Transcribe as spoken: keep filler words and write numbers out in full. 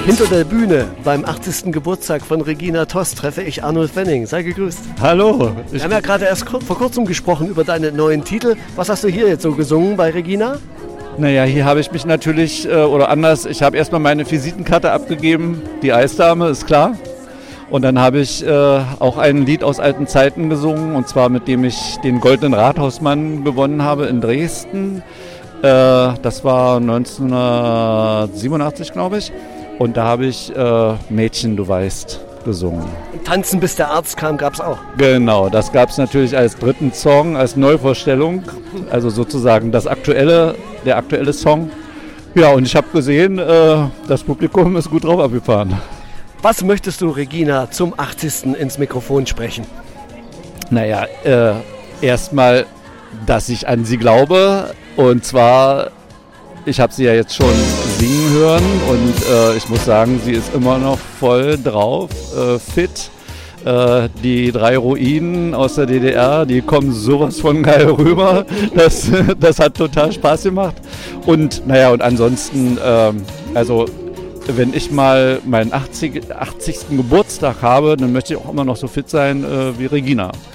Hinter der Bühne beim achtzigsten Geburtstag von Regina Tost treffe ich Arnulf Wenning. Sei gegrüßt. Hallo. Wir haben ja gerade erst vor kurzem gesprochen über deine neuen Titel. Was hast du hier jetzt so gesungen bei Regina? Naja, hier habe ich mich natürlich, äh, oder anders, ich habe erstmal meine Visitenkarte abgegeben, die Eisdame, ist klar. Und dann habe ich äh, auch ein Lied aus alten Zeiten gesungen, und zwar mit dem ich den Goldenen Rathausmann gewonnen habe in Dresden. Äh, das war neunzehnhundertsiebenundachtzig, glaube ich. Und da habe ich äh, Mädchen, du weißt, gesungen. Tanzen bis der Arzt kam gab es auch. Genau, das gab es natürlich als dritten Song, als Neuvorstellung. Also sozusagen das aktuelle, der aktuelle Song. Ja, und ich habe gesehen, äh, das Publikum ist gut drauf abgefahren. Was möchtest du Regina zum achtzigsten ins Mikrofon sprechen? Naja, äh, erstmal, dass ich an sie glaube. Und zwar, ich habe sie ja jetzt schon singen hören und äh, ich muss sagen, sie ist immer noch voll drauf, äh, fit. Äh, die drei Ruinen aus der D D R, die kommen sowas von geil rüber. Das, das hat total Spaß gemacht. Und naja, und ansonsten, ähm, also wenn ich mal meinen achtzigsten Geburtstag habe, dann möchte ich auch immer noch so fit sein äh, wie Regina.